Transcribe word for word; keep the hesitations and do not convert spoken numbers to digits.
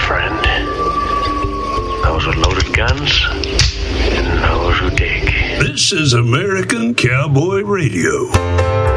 friend. Those with loaded guns and those who dig. This is American Cowboy Radio.